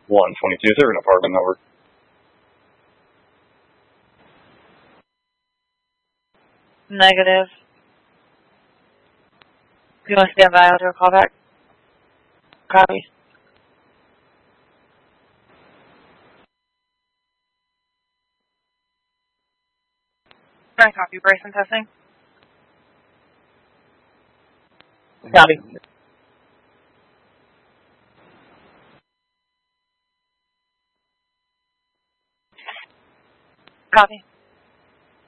122. Is there an apartment number? Negative. Do you want to stand by? I'll do a call back. Copy. Can I copy Bryson testing? Copy. Copy.